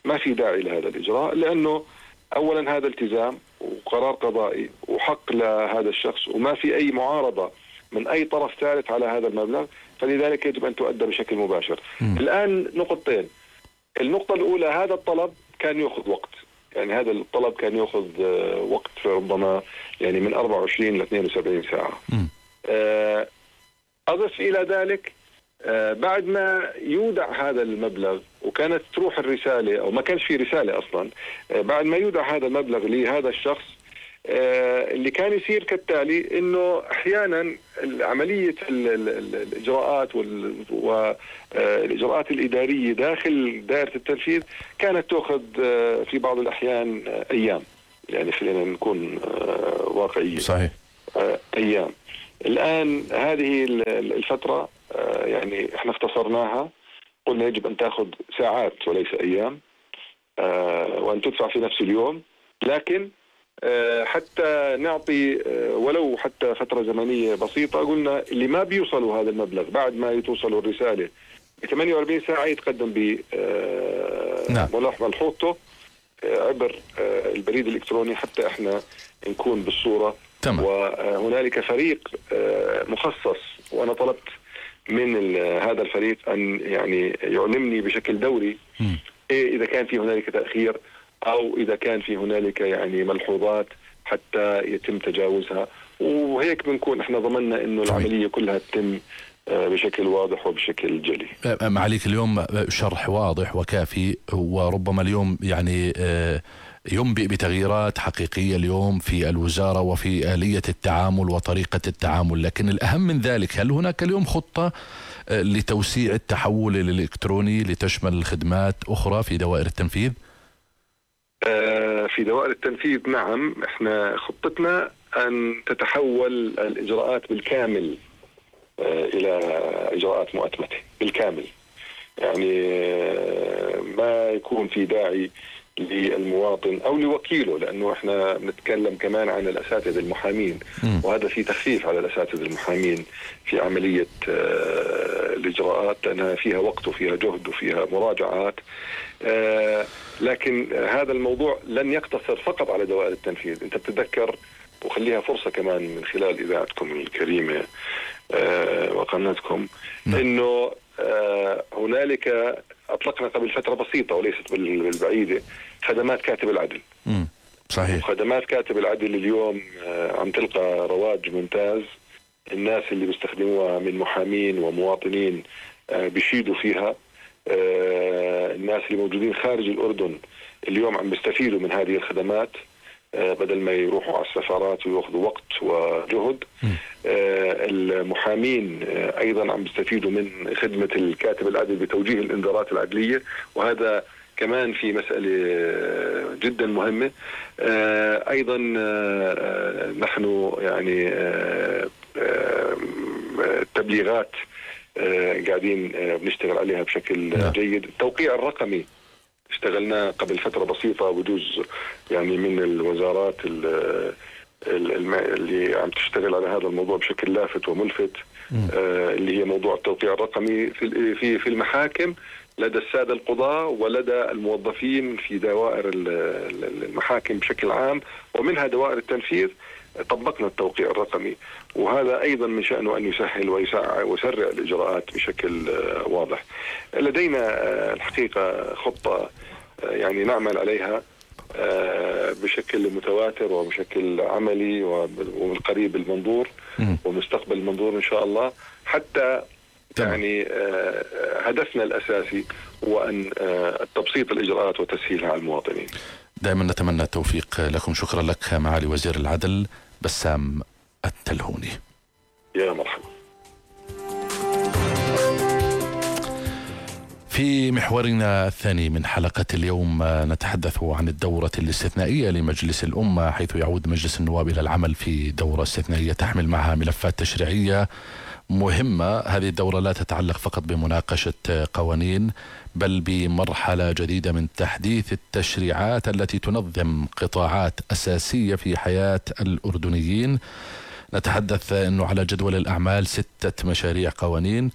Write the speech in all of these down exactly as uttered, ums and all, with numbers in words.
ما في داعي لهذا الإجراء، لأنه أولا هذا التزام وقرار قضائي وحق لهذا الشخص، وما في أي معارضة من أي طرف ثالث على هذا المبلغ، فلذلك يجب أن تؤدى بشكل مباشر. م. الآن نقطتين. النقطة الأولى، هذا الطلب كان يأخذ وقت، يعني هذا الطلب كان يأخذ وقت ربما يعني من أربعة وعشرين ل اثنين وسبعين ساعة. م. أضف إلى ذلك بعد ما يودع هذا المبلغ وكانت تروح الرسالة أو ما كانش في رسالة أصلا، بعد ما يودع هذا المبلغ لهذا الشخص، اللي كان يصير كالتالي، انه احيانا عمليه الاجراءات والاجراءات الاداريه داخل دائره التنفيذ كانت تاخذ في بعض الاحيان ايام، يعني خلينا نكون واقعيين. صحيح. ايام. الان هذه الفتره يعني احنا اختصرناها، قلنا يجب ان تاخذ ساعات وليس ايام، وان تدفع في نفس اليوم، لكن حتى نعطي ولو حتى فترة زمنية بسيطة، قلنا اللي ما بيوصلوا هذا المبلغ بعد ما يتوصلوا الرسالة ب ثمانية وأربعين ساعة يتقدم بملاحظة لحوطه عبر البريد الإلكتروني حتى احنا نكون بالصورة. تمام. وهنالك فريق مخصص، وأنا طلبت من هذا الفريق أن يعني يعلمني بشكل دوري م. إيه إذا كان في هنالك تأخير أو إذا كان في هنالك يعني ملحوظات حتى يتم تجاوزها، وهيك بنكون احنا ضمننا إنه العملية كلها تتم بشكل واضح وبشكل جلي. معاليك اليوم شرح واضح وكافي، وربما اليوم يعني ينبئ بتغييرات حقيقية اليوم في الوزارة وفي آلية التعامل وطريقة التعامل، لكن الأهم من ذلك، هل هناك اليوم خطة لتوسيع التحول الإلكتروني لتشمل الخدمات أخرى في دوائر التنفيذ؟ في دوائر التنفيذ نعم، احنا خطتنا أن تتحول الإجراءات بالكامل إلى إجراءات مؤتمتة بالكامل، يعني ما يكون في داعي للمواطن أو لوكيله، لأنه احنا نتكلم كمان عن الأساتذة المحامين، وهذا في تخفيف على الأساتذة المحامين في عملية الإجراءات، لأنها فيها وقت وفيها جهد وفيها مراجعات. لكن هذا الموضوع لن يقتصر فقط على دوائر التنفيذ. انت بتتذكر، وخليها فرصة كمان من خلال إذاعتكم الكريمة وقناتكم، انه هنالك اطلقنا قبل فترة بسيطة وليست بالبعيدة خدمات كاتب العدل. امم صحيح. خدمات كاتب العدل اليوم عم تلقى رواج ممتاز، الناس اللي بيستخدموها من محامين ومواطنين بيشيدوا فيها، الناس اللي موجودين خارج الأردن اليوم عم بيستفيدوا من هذه الخدمات بدل ما يروحوا على السفارات ويأخذوا وقت وجهد. المحامين أيضا عم بيستفيدوا من خدمة الكاتب العدل بتوجيه الإنذارات العدلية، وهذا كمان في مسألة جدا مهمة. أيضا نحن يعني التبليغات قاعدين بنشتغل عليها بشكل جيد. التوقيع الرقمي اشتغلنا قبل فترة بسيطة، بجوز يعني من الوزارات اللي عم تشتغل على هذا الموضوع بشكل لافت وملفت، اللي هي موضوع التوقيع الرقمي في في في المحاكم لدى السادة القضاة ولدى الموظفين في دوائر المحاكم بشكل عام، ومنها دوائر التنفيذ. طبقنا التوقيع الرقمي، وهذا أيضا من شأنه أن يسهل ويسرع الإجراءات بشكل واضح. لدينا الحقيقة خطة يعني نعمل عليها بشكل متواتر وبشكل عملي وبالقريب المنظور ومستقبل المنظور إن شاء الله، حتى يعني هدفنا الأساسي هو أن تبسيط الإجراءات وتسهيلها على المواطنين. دائما نتمنى التوفيق لكم. شكرا لك معالي وزير العدل بسام التلهوني. يا مرحبا. في محورنا الثاني من حلقة اليوم نتحدث عن الدورة الاستثنائية لمجلس الأمة، حيث يعود مجلس النواب إلى العمل في دورة استثنائية تحمل معها ملفات تشريعية مهمة. هذه الدورة لا تتعلق فقط بمناقشة قوانين، بل بمرحلة جديدة من تحديث التشريعات التي تنظم قطاعات أساسية في حياة الأردنيين. نتحدث أنه على جدول الأعمال ستة مشاريع قوانين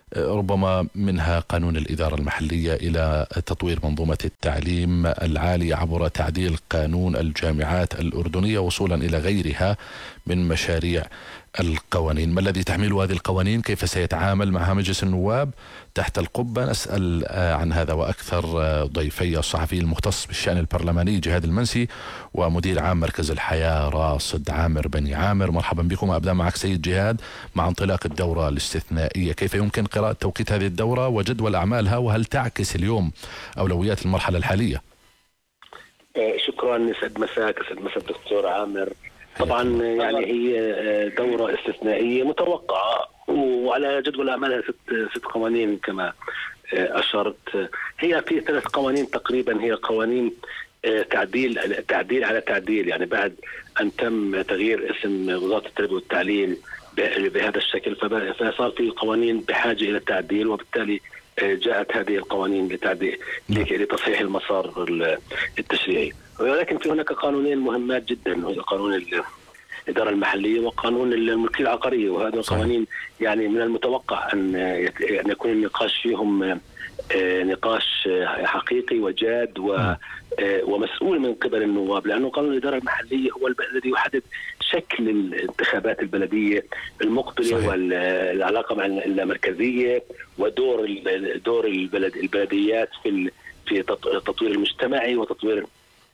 ربما منها قانون الإدارة المحلية إلى تطوير منظومة التعليم العالي عبر تعديل قانون الجامعات الأردنية وصولا إلى غيرها من مشاريع القوانين. ما الذي تحمله هذه القوانين؟ كيف سيتعامل معها مجلس النواب تحت القبة؟ نسأل عن هذا وأكثر ضيفي الصحفي المختص بالشأن البرلماني جهاد المنسي ومدير عام مركز الحياة راصد عامر بني عامر. مرحبا بكم. أبدأ معك سيد جهاد، مع انطلاق الدورة الاستثنائية كيف يمكن قراءة توقيت هذه الدورة وجدول أعمالها، وهل تعكس اليوم أولويات المرحلة الحالية؟ شكرا. يسعد مساك. يسعد مساك دكتور عامر. طبعا يعني هي دورة استثنائية متوقعة وعلى جدول أعمالها ست ست قوانين كما أشرت. هي في ثلاث قوانين تقريبا، هي قوانين تعديل تعديل على تعديل، يعني بعد أن تم تغيير اسم وزارة التربية والتعليم بهذا الشكل فصار في قوانين بحاجة إلى التعديل، وبالتالي جاءت هذه القوانين لتعديل لتصحيح المسار التشريعي. ولكن في هناك قانونين مهمات جدا، وهي قانون الإدارة المحلية وقانون الملكية العقارية، وهذا القوانين يعني من المتوقع أن يكون النقاش فيهم نقاش حقيقي وجاد ومسؤول من قبل النواب، لأنه قانون الإدارة المحلية هو الذي يحدد شكل الانتخابات البلدية المقبلة والعلاقة مع اللامركزية ودور دور البلد البلديات في في التطوير المجتمعي وتطوير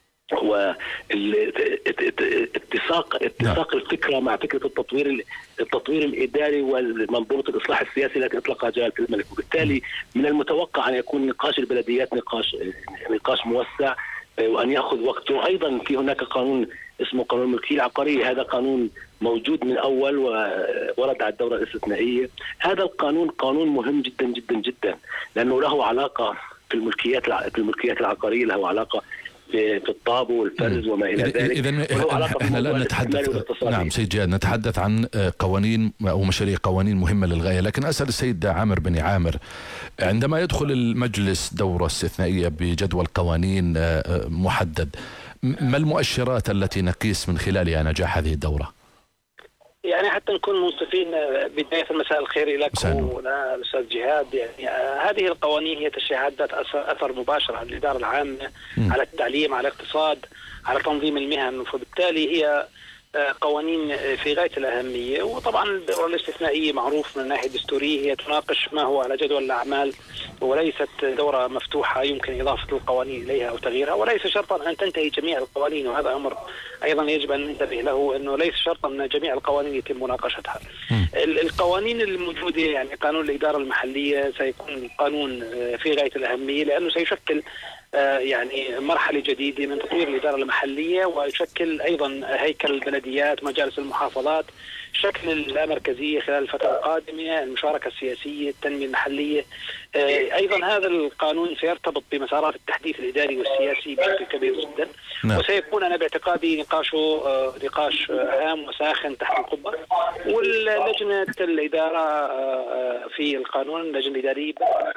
واتساق اتساق الفكره مع فكره التطوير التطوير الاداري ومنظومه الاصلاح السياسي التي اطلقها جلاله الملك. وبالتالي من المتوقع ان يكون نقاش البلديات نقاش نقاش موسع وان ياخذ وقته. ايضا في هناك قانون اسمه قانون الملكيه العقاريه، هذا قانون موجود من اول وورد على الدوره الاستثنائيه. هذا القانون قانون مهم جدا جدا جدا، لانه له علاقه في الملكيات في الملكيات العقاريه، له علاقه في الطابو والفرز وما الى ذلك. اذا احنا الان نتحدث، نعم سيد جهاد، نتحدث عن قوانين او مشاريع قوانين مهمه للغايه، لكن اسال السيد عامر بني عامر، عندما يدخل المجلس دوره استثنائيه بجدول قوانين محدد، ما المؤشرات التي نقيس من خلالها نجاح هذه الدوره؟ يعني حتى نكون منصفين، بداية مساء الخير لكم والأستاذ جهاد. يعني هذه القوانين هي تشريعات ذات أثر مباشر على الإدارة العامة، م. على التعليم، على الاقتصاد، على تنظيم المهن، فبالتالي هي قوانين في غاية الأهمية. وطبعا الدورة الاستثنائية معروف من الناحية الدستورية هي تناقش ما هو على جدول الأعمال، وليست دورة مفتوحة يمكن إضافة القوانين إليها أو تغييرها، وليس شرطا أن تنتهي جميع القوانين، وهذا أمر أيضا يجب أن ننتبه له، أنه ليس شرطا أن جميع القوانين يتم مناقشتها. القوانين الموجودة يعني قانون الإدارة المحلية سيكون قانون في غاية الأهمية، لأنه سيشكل يعني مرحلة جديدة من تطوير الإدارة المحلية، ويشكل أيضا هيكل البلديات، مجالس المحافظات، شكل اللامركزية خلال الفترة القادمة، المشاركة السياسية، التنمية المحلية. أيضا هذا القانون سيرتبط بمسارات التحديث الإداري والسياسي بشكل كبير جدا، نعم. وسيكون أنا باعتقادي نقاشه نقاش هام وساخن تحت القبة. واللجنة الإدارة في القانون، اللجنة الإدارية،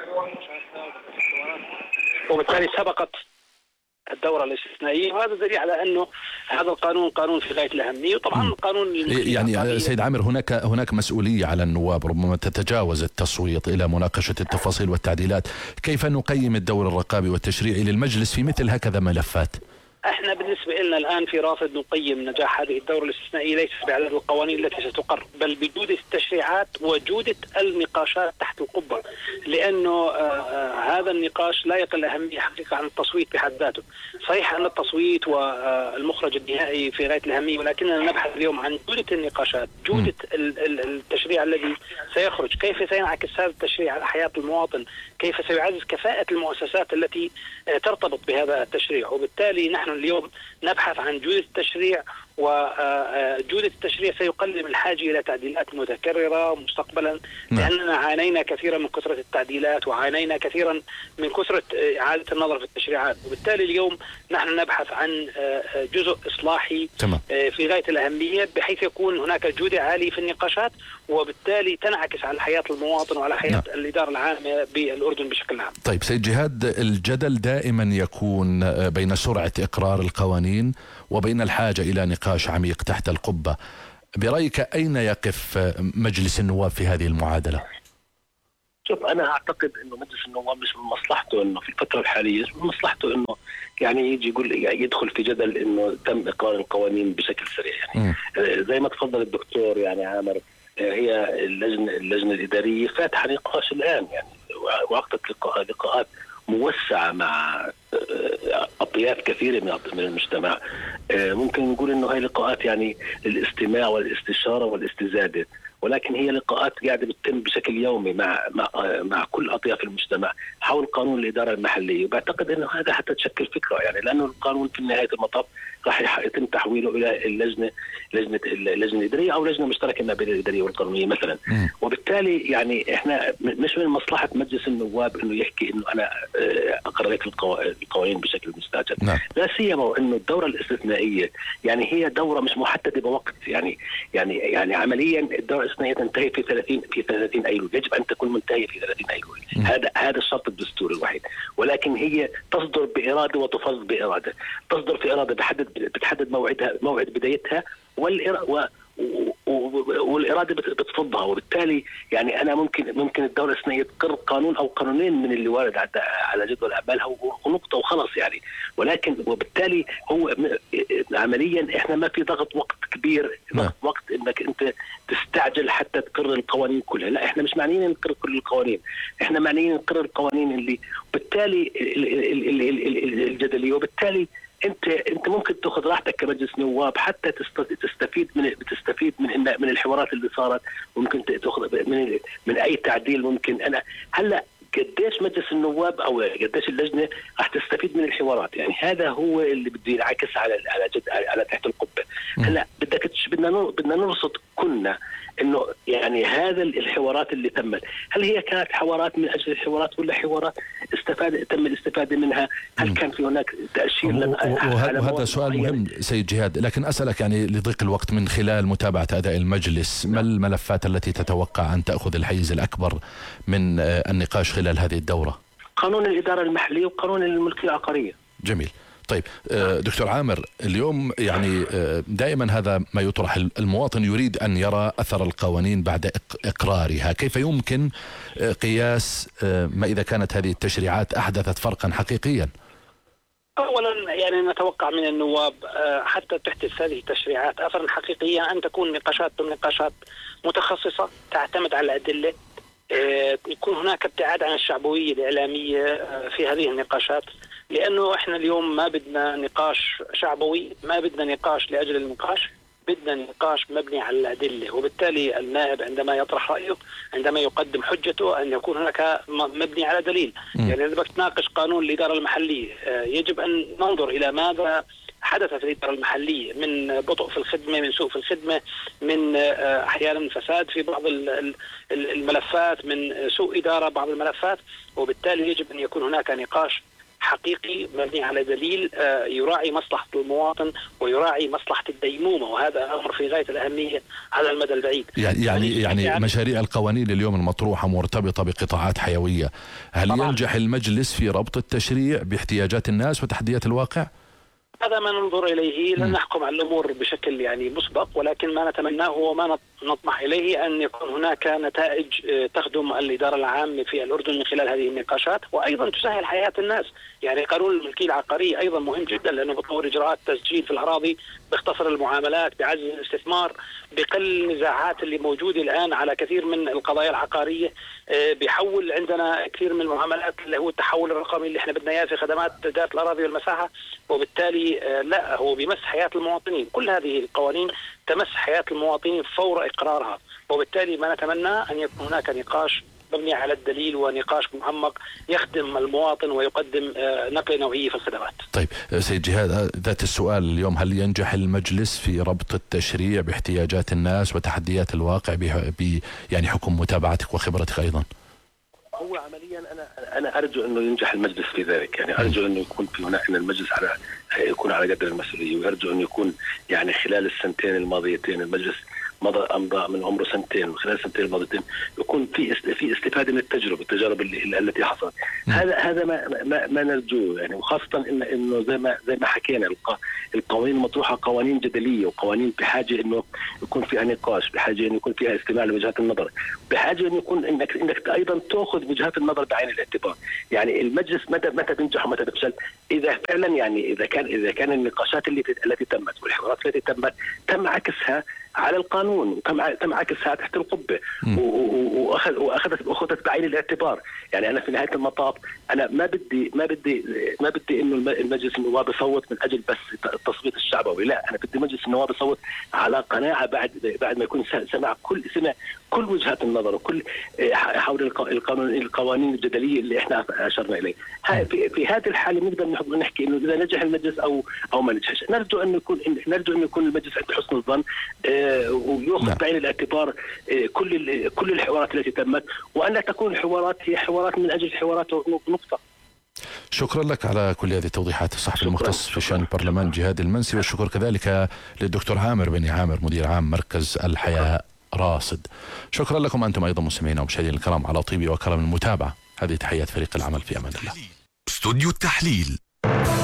وبالتالي سبقت الدورة الاستثنائية، وهذا دليل على أنه هذا القانون قانون في غاية الأهمية. وطبعا القانون يعني سيد عامر، هناك هناك مسؤولية على النواب ربما تتجاوز التصويت إلى مناقشة التفاصيل والتعديلات. كيف نقيم الدور الرقابي والتشريعي للمجلس في مثل هكذا ملفات؟ احنا بالنسبة لنا الآن في راصد نقيم نجاح هذه الدورة الاستثنائية ليس بعدد القوانين التي ستقر، بل بجودة التشريعات وجودة النقاشات تحت القبة، لأنه آه آه هذا النقاش لا يقل أهمية حقيقة عن التصويت بحد ذاته. صحيح أن التصويت والمخرج النهائي في غاية الأهمية، ولكننا نبحث اليوم عن جودة النقاشات، جودة التشريع الذي سيخرج، كيف سينعكس هذا التشريع على حياة المواطن، كيف سيعزز كفاءة المؤسسات التي آه ترتبط بهذا التشريع. وبالتالي نحن اليوم نبحث عن جودة التشريع، وجودة التشريع سيقلل الحاجة إلى تعديلات متكررة مستقبلا، لأننا عانينا كثيرا من كثرة التعديلات، وعانينا كثيرا من كثرة إعادة النظر في التشريعات. وبالتالي اليوم نحن نبحث عن جزء إصلاحي في غاية الأهمية، بحيث يكون هناك جودة عالية في النقاشات، وبالتالي تنعكس على حياة المواطن وعلى حياة لا. الإدارة العامة بالأردن بشكل عام. طيب سيد جهاد، الجدل دائما يكون بين سرعة إقرار القوانين وبين الحاجة إلى نقاش عميق تحت القبة. برأيك أين يقف مجلس النواب في هذه المعادلة؟ شوف أنا أعتقد إنه مجلس النواب مش من مصلحته إنه في الفترة الحالية، مش من مصلحته إنه يعني يجي يقول يدخل في جدل إنه تم إقرار القوانين بشكل سريع يعني. م. زي ما تفضل الدكتور يعني عامر، هي اللجنة اللجنة الإدارية فاتحة نقاش الآن يعني، وعقدت لقاءات موسعة مع أطياف كثيرة من المجتمع. ممكن نقول إنه هاي لقاءات يعني الاستماع والاستشارة والاستزادة، ولكن هي لقاءات قاعدة بتتم بشكل يومي مع مع مع كل أطياف المجتمع حول قانون الإدارة المحلية. وبعتقد إنه هذا حتى تشكل فكرة يعني، لأنه القانون في نهاية المطاف راح يتم تحويله إلى اللجنة لجنة اللجنة الإدارية أو لجنة مشتركة ما بين الإدارية والقانونية مثلا. م. وبالتالي يعني إحنا مش من مصلحة مجلس النواب إنه يحكي إنه أنا أقرأ لك القوانين بشكل مستعجل. نعم. لا سيما إنه الدورة الاستثنائية يعني هي دورة مش محددة بوقت يعني يعني يعني عمليا الدورة الاستثنائية تنتهي في ثلاثين في ثلاثين أيلول، يجب أن تكون منتهية في ثلاثين أيلول. م. هذا هذا الشرط الدستوري الوحيد، ولكن هي تصدر بإرادة وتفرض بإرادة. تصدر في إرادة بحدد بتحدد موعدها موعد بدايتها، والإرادة والإرادة بتفضها. وبالتالي يعني أنا ممكن ممكن الدولة الاستثنائية تقر قانون أو قانونين من اللي وارد على جدول أعمالها ونقطة وخلاص يعني. ولكن وبالتالي هو عمليا إحنا ما في ضغط وقت كبير، ضغط وقت إنك أنت تستعجل حتى تقرر القوانين كلها. لا، إحنا مش معنيين نقرر كل القوانين، إحنا معنيين نقرر القوانين اللي بالتالي الجدلية. وبالتالي انت انت ممكن تاخذ راحتك كمجلس نواب حتى تستفيد من بتستفيد من من الحوارات اللي صارت، وممكن تاخذ من من اي تعديل ممكن. انا هلا قديش مجلس النواب او قديش اللجنه راح تستفيد من الحوارات يعني، هذا هو اللي بده ينعكس على على جد على تحت القبه. هلا بدك بدنا بدنا نرصد كنا انه يعني هذا الحوارات اللي تمت، هل هي كانت حوارات من اجل الحوارات ولا حوارات استفاد تم الاستفاده منها؟ هل كان في هناك تاشير لنا؟ وهذا سؤال مهم سيد جهاد، لكن اسالك يعني لضيق الوقت من خلال متابعه اداء المجلس، ما الملفات التي تتوقع ان تاخذ الحيز الاكبر من النقاش خلال هذه الدوره؟ قانون الاداره المحليه وقانون الملكيه العقاريه. جميل. طيب دكتور عامر، اليوم يعني دائما هذا ما يطرح، المواطن يريد أن يرى أثر القوانين بعد إقرارها. كيف يمكن قياس ما إذا كانت هذه التشريعات أحدثت فرقا حقيقيا؟ أولا يعني نتوقع من النواب حتى تحدث هذه التشريعات أثرا حقيقيا أن تكون نقاشات نقاشات متخصصة تعتمد على الأدلة، يكون هناك ابتعاد عن الشعبوية الإعلامية في هذه النقاشات، لأنه إحنا اليوم ما بدنا نقاش شعبوي، ما بدنا نقاش لأجل النقاش، بدنا نقاش مبني على الأدلة. وبالتالي النائب عندما يطرح رأيه، عندما يقدم حجته، أن يكون هناك مبني على دليل. م. يعني إذا بدك تناقش قانون الإدارة المحلية يجب أن ننظر إلى ماذا حدث في الإدارة المحلية من بطء في الخدمة، من سوء في الخدمة، من أحيانا فساد في بعض الملفات، من سوء إدارة بعض الملفات. وبالتالي يجب أن يكون هناك نقاش حقيقي مبني على دليل يراعي مصلحة المواطن ويراعي مصلحة الديمومة، وهذا أمر في غاية الأهمية على المدى البعيد. يعني يعني, يعني مشاريع القوانين اليوم المطروحة مرتبطة بقطاعات حيوية، هل طبعا ينجح المجلس في ربط التشريع باحتياجات الناس وتحديات الواقع؟ هذا ما ننظر إليه، لن نحكم على الأمور بشكل يعني مسبق، ولكن ما نتمناه وما نطمح إليه أن يكون هناك نتائج تخدم الإدارة العامة في الأردن من خلال هذه النقاشات، وأيضا تسهل حياة الناس. يعني قانون الملكية العقارية أيضا مهم جدا، لأنه بتطور إجراءات تسجيل في الأراضي، بيختصر المعاملات، بيعزز الاستثمار، بقل النزاعات اللي موجودة الآن على كثير من القضايا العقارية، بيحول عندنا كثير من المعاملات اللي هو التحول الرقمي اللي احنا بدنا اياه في خدمات ذات الأراضي والمساحة. وبالتالي لا، هو بيمس حياة المواطنين. كل هذه القوانين تمس حياة المواطنين فور إقرارها، وبالتالي ما نتمنى أن يكون هناك نقاش مبني على الدليل ونقاش معمق يخدم المواطن ويقدم نقلة نوعية في الخدمات. طيب سيد جهاد، ذات السؤال اليوم، هل ينجح المجلس في ربط التشريع باحتياجات الناس وتحديات الواقع ب يعني حكم متابعتك وخبرتك أيضا؟ هو عمليا انا انا ارجو انه ينجح المجلس في ذلك، يعني ارجو انه يكون في هناك ان المجلس على يكون على قدر المسؤوليه، وارجو انه يكون يعني خلال السنتين الماضيتين المجلس مضى امضى من عمره سنتين، وخلال السنتين الماضيتين يكون في في استفاده من التجربه التجارب اللي التي حصلت. هذا هذا ما ما, ما نرجوه يعني، وخاصه إن انه زي ما زي ما حكينا القوانين المطروحه قوانين جدليه، وقوانين بحاجه انه يكون فيها نقاش، بحاجه انه يكون فيها استماع لوجهات النظر، بحاجه انه يكون انك انك ايضا تاخذ وجهات النظر بعين الاعتبار. يعني المجلس متى متى بينجح ومتى بيفشل اذا فعلا يعني اذا كان اذا كان النقاشات اللي التي تمت والحوارات التي تمت تم عكسها على القانون، وتم تم عكسها تحت القبه، واخذ واخذت اخذت بعين الاعتبار. يعني انا في نهايه المطاف انا ما بدي ما بدي ما بدي انه المجلس النواب يصوت من اجل بس التصويت الشعبوي، لا، انا بدي مجلس النواب يصوت على قناعه بعد بعد ما يكون سمع كل سمع كل وجهات النظر وكل حول القانون القوانين الجدليه اللي احنا اشرنا اليه. في, في هذه الحاله بنقدر نحكي انه اذا نجح المجلس او او ما نجحش. نرجو انه يكون نرجو انه يكون المجلس عند حسن الظن ويأخذ بعين الاعتبار كل كل الحوارات التي تمت، وأن لا تكون الحوارات هي حوارات من أجل الحوارات نقطة. شكرا لك على كل هذه التوضيحات الصحفي المختص في شأن البرلمان جهاد المنسي، والشكر كذلك للدكتور عامر بن عامر مدير عام مركز الحياة راصد. شكرا لكم أنتم أيضا مستمعينا ومشاهدينا الكرام على طيب وكرم المتابعة. هذه تحيات فريق العمل، في أمان الله. استوديو التحليل.